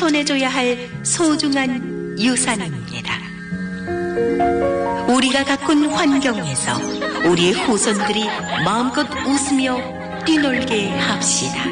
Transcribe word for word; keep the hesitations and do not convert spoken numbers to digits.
전해줘야 할 소중한 유산입니다. 우리가 가꾼 환경에서 우리의 후손들이 마음껏 웃으며 뛰놀게 합시다.